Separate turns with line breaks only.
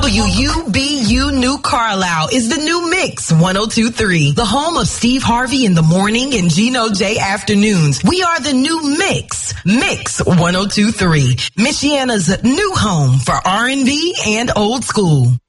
WUBU New Carlisle is the new Mix 102.3, the home of Steve Harvey in the morning and Gino J afternoons. We are the new Mix 102.3, Michiana's new home for R&B and old school.